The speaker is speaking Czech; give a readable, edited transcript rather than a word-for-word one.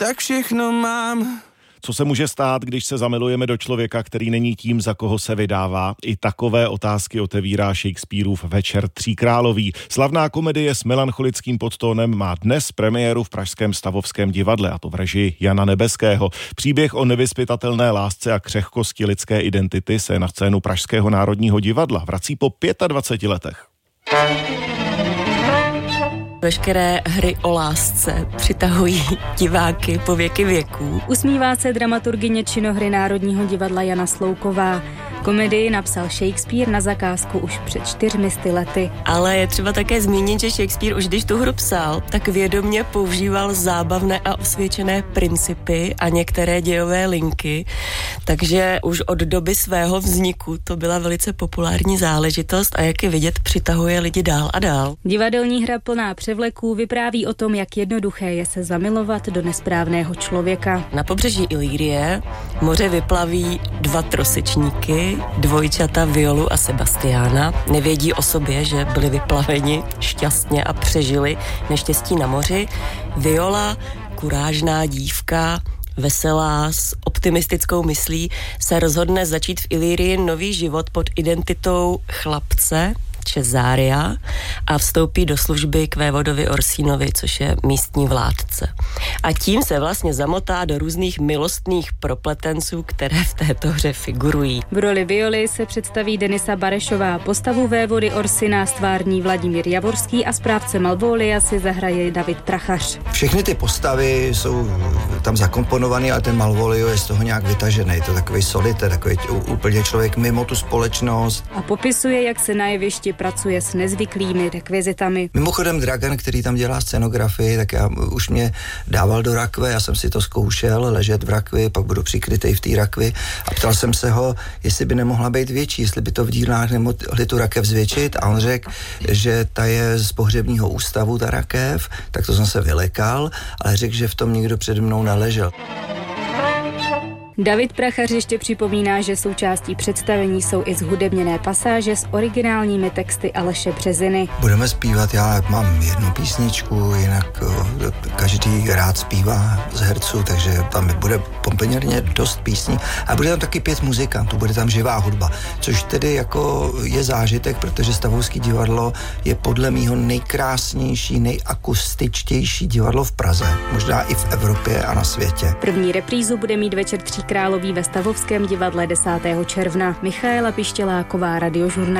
tak všechno mám. Co se může stát, když se zamilujeme do člověka, který není tím, za koho se vydává? I takové otázky otevírá Shakespeareův Večer tří královí. Slavná komedie s melancholickým podtónem má dnes premiéru v pražském Stavovském divadle, a to v režii Jana Nebeského. Příběh o nevyzpytatelné lásce a křehkosti lidské identity se na scénu Pražského národního divadla vrací po 25 letech. Veškeré hry o lásce přitahují diváky po věky věků. Usmívá se dramaturgyně činohry Národního divadla Jana Slouková. Komedii napsal Shakespeare na zakázku už před 400 lety. Ale je třeba také zmínit, že Shakespeare už když tu hru psal, tak vědomě používal zábavné a osvědčené principy a některé dějové linky, takže už od doby svého vzniku to byla velice populární záležitost a jak je vidět, přitahuje lidi dál a dál. Divadelní hra plná převleků vypráví o tom, jak jednoduché je se zamilovat do nesprávného člověka. Na pobřeží Ilýrie moře vyplaví dva trosečníky, dvojčata Violu a Sebastiána. Nevědí o sobě, že byli vyplaveni šťastně a přežili neštěstí na moři. Viola, kurážná dívka, veselá, s optimistickou myslí, se rozhodne začít v Ilýrii nový život pod identitou chlapce, Cesária, a vstoupí do služby k vévodovi Orsínovi, což je místní vládce. A tím se vlastně zamotá do různých milostných propletenců, které v této hře figurují. V roli Violy se představí Denisa Barešová, postavu vévody Orsina stvární Vladimír Javorský a správce Malvolia si zahraje David Prachař. Všechny ty postavy jsou tam zakomponované, ale ten Malvolio je z toho nějak vytažený. Je to takový solité, takový úplně člověk mimo tu společnost. A popisuje, jak se na jevišti pracuje s nezvyklými rekvizitami. Mimochodem Dragan, který tam dělá scenografii, tak už mě dával do rakve, já jsem si to zkoušel, ležet v rakvi, pak budu přikrytej v té rakvi a ptal jsem se ho, jestli by nemohla být větší, jestli by to v dílnách nemohli tu rakev zvětšit, a on řekl, že ta je z pohřebního ústavu, ta rakev, tak to jsem se vylekal, ale řekl, že v tom nikdo přede mnou neležel. David Prachař ještě připomíná, že součástí představení jsou i zhudebněné pasáže s originálními texty Aleše Březiny. Budeme zpívat, já mám jednu písničku, jinak každý rád zpívá z herců, takže tam bude poměrně dost písní. A bude tam taky 5 muzikantů, bude tam živá hudba, což tedy jako je zážitek, protože Stavovský divadlo je podle mýho nejkrásnější, nejakoustičtější divadlo v Praze, možná i v Evropě a na světě. První reprízu bude mít Večer tří královí ve Stavovském divadle 10. června. Michaela Pištěláková, Radiožurnál.